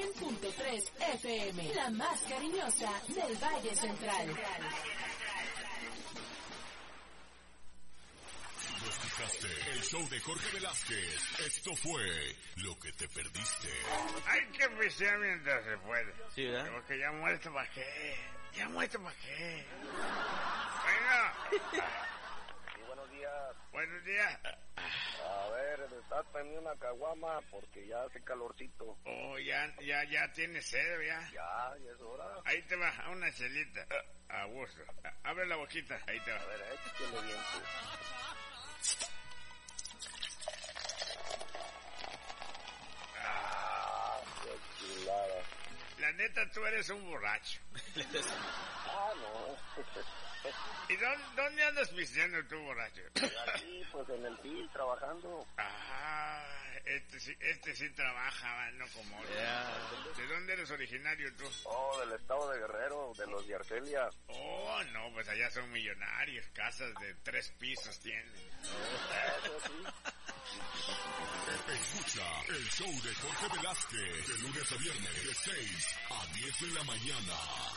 100.3 FM, la más cariñosa del Valle Central. No escuchaste el show de Jorge Velázquez. Esto fue Lo que te perdiste. Hay que pistear mientras se puede. Sí, ¿verdad? Porque ya muerto pa' qué. Ya muerto pa' qué. Venga. Sí, buenos días. Buenos días. A ver, desátame una caguama porque ya hace calorcito. Oh, ya tienes sed, ya. Ya es hora. Ahí te va, una chelita. A gusto. Abre la boquita. Ahí te va. A ver, échale bien, pues. Qué chulada. La neta, tú eres un borracho. No. ¿Y dónde andas pisteando tú, borracho? Aquí, pues en el PIL, trabajando. Este sí trabaja, no como otro. ¿De dónde eres originario tú? Oh, del estado de Guerrero, de los de Arcelia. Oh, no, pues allá son millonarios, casas de 3 pisos tienen. Eso sí. Escucha el show de Jorge Velázquez de lunes a viernes de 6 a 10 de la mañana.